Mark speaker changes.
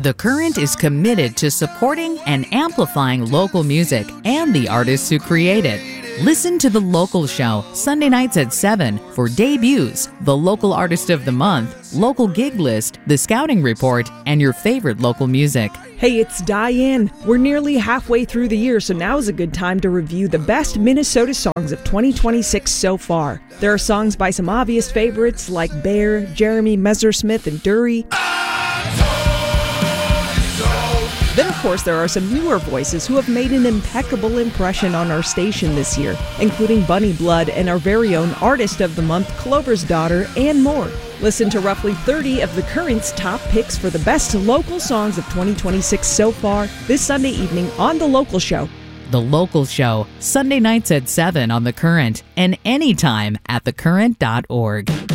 Speaker 1: The Current is committed to supporting and amplifying local music and the artists who create it. Listen to The Local Show, Sunday nights at 7 for debuts, the local artist of the month, local gig list, the scouting report, and your favorite local music.
Speaker 2: Hey, it's Diane. We're nearly halfway through the year, so now is a good time to review the best Minnesota songs of 2026 so far. There are songs by some obvious favorites like Bear, Jeremy Messersmith, and Dury. Then, of course, there are some newer voices who have made an impeccable impression on our station this year, including Bunny Blood and our very own Artist of the Month, Clover's Daughter, and more. Listen to roughly 30 of The Current's top picks for the best local songs of 2026 so far this Sunday evening on The Local Show.
Speaker 1: The Local Show, Sunday nights at 7 on The Current, and anytime at thecurrent.org.